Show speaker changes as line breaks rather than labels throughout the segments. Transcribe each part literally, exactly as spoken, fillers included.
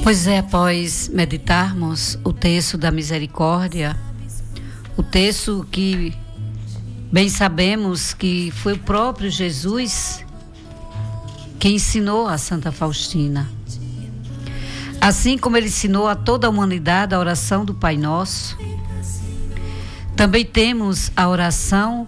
Pois é, após meditarmos o texto da misericórdia, o texto que bem sabemos que foi o próprio Jesus que ensinou a Santa Faustina. Assim como ele ensinou a toda a humanidade a oração do Pai Nosso, também temos a oração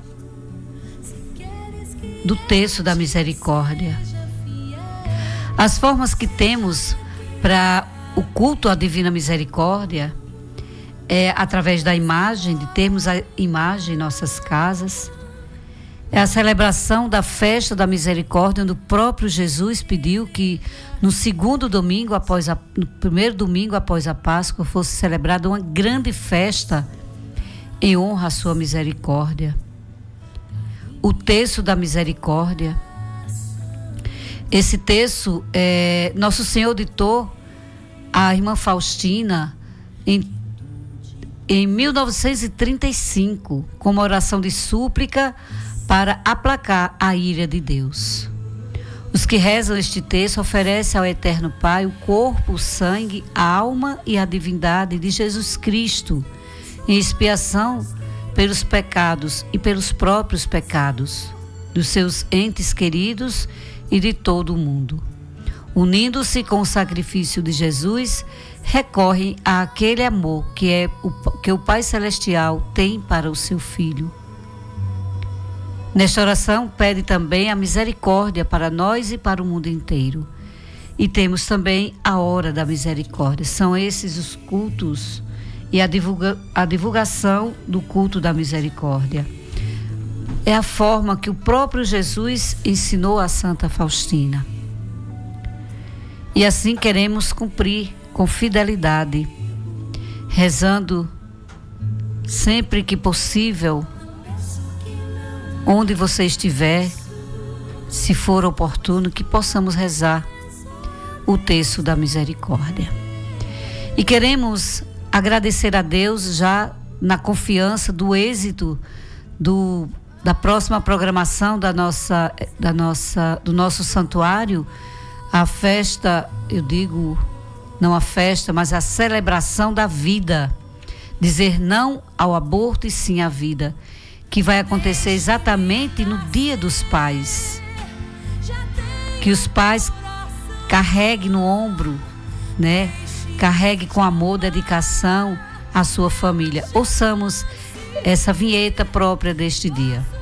do texto da misericórdia. As formas que temos para o culto à Divina Misericórdia é através da imagem, de termos a imagem em nossas casas. É a celebração da festa da misericórdia, onde o próprio Jesus pediu que no segundo domingo, após a, no primeiro domingo após a Páscoa, fosse celebrada uma grande festa em honra à sua misericórdia. O texto da misericórdia. Esse texto, é, Nosso Senhor ditou à irmã Faustina em, em mil novecentos e trinta e cinco, como oração de súplica para aplacar a ira de Deus. Os que rezam este texto oferecem ao Eterno Pai o corpo, o sangue, a alma e a divindade de Jesus Cristo, em expiação pelos pecados e pelos próprios pecados dos seus entes queridos e de todo o mundo. Unindo-se com o sacrifício de Jesus, recorrem àquele amor que, é o, que o Pai Celestial tem para o seu Filho. Nesta oração, pede também a misericórdia para nós e para o mundo inteiro. E temos também a hora da misericórdia. São esses os cultos e a, divulga, a divulgação do culto da misericórdia. É a forma que o próprio Jesus ensinou a Santa Faustina. E assim queremos cumprir com fidelidade, rezando sempre que possível, onde você estiver, se for oportuno, que possamos rezar o texto da misericórdia. E queremos agradecer a Deus já na confiança do êxito do, da próxima programação da nossa, da nossa, do nosso santuário, a festa, eu digo, não a festa, mas a celebração da vida. Dizer não ao aborto e sim à vida, que vai acontecer exatamente no Dia dos Pais. Que os pais carreguem no ombro, né? Carreguem com amor, dedicação à sua família. Ouçamos essa vinheta própria deste dia.